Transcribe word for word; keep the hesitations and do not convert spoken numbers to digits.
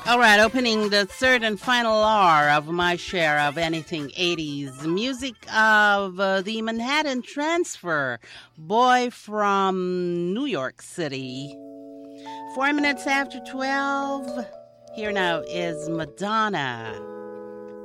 All right, opening the third and final hour of my share of anything eighties music of uh, the Manhattan Transfer, Boy from New York City. Four minutes after twelve, here now is Madonna.